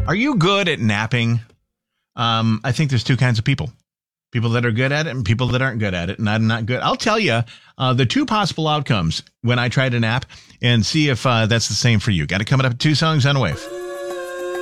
Are you good at napping? I think there's two kinds of people. People that are good at it and people that aren't good at it. And I'm not good. I'll tell you the two possible outcomes when I try to nap and see if that's the same for you. Got it coming up. 2 songs on the wave.